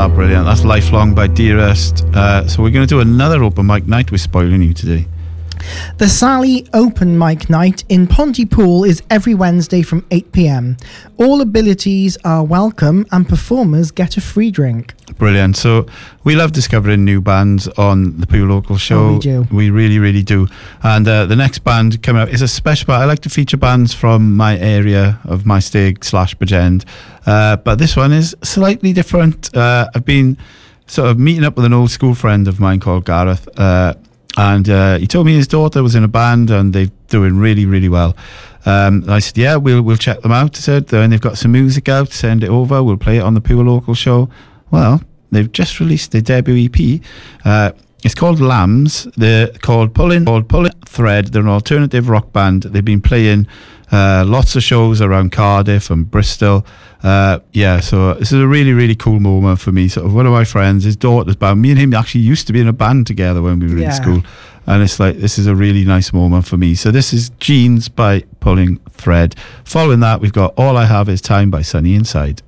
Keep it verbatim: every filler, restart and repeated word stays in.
Ah, brilliant. That's Lifelong by Dearest. Uh, so we're going to do another open mic night. We're spoiling you today. The Sally Open Mic Night in Pontypool is every Wednesday from eight p.m. All abilities are welcome and performers get a free drink. Brilliant. So we love discovering new bands on the Pure Local show. Oh, we do. We really, really do. And uh, the next band coming up is a special band. I like to feature bands from my area of my stag slash Bridgend. Uh, but this one is slightly different. Uh, I've been sort of meeting up with an old school friend of mine called Gareth. Uh, and uh, he told me his daughter was in a band and they're doing really, really well. Um, I said, yeah, we'll we'll check them out. I said, and they've got some music out, send it over. We'll play it on the Pure Local show. Well, they've just released their debut E P. Uh, it's called Lambs. They're called Pulling, called Pulling Thread. They're an alternative rock band. They've been playing uh, lots of shows around Cardiff and Bristol. Uh, yeah, so this is a really, really cool moment for me. Sort of one of my friends, his daughter's band. Me and him actually used to be in a band together when we were Yeah. in school. And it's like, this is a really nice moment for me. So this is Jeans by Pulling Thread. Following that, we've got All I Have Is Time by Sunny Inside.